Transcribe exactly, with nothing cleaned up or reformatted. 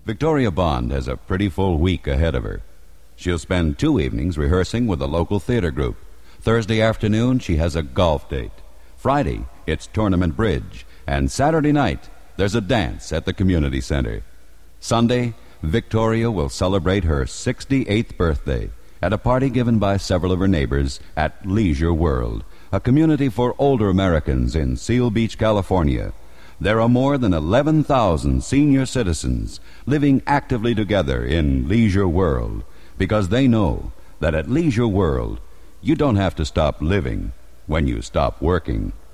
Victoria Bond has a pretty full week ahead of her. She'll spend two evenings rehearsing with a local theater group. Thursday afternoon, she has a golf date. Friday, it's tournament bridge. And Saturday night, there's a dance at the community center. Sunday, Victoria will celebrate her sixty-eighth birthday at a party given by several of her neighbors at Leisure World, a community for older Americans in Seal Beach, California. There are more than eleven thousand senior citizens living actively together in Leisure World because they know that at Leisure World, you don't have to stop living when you stop working.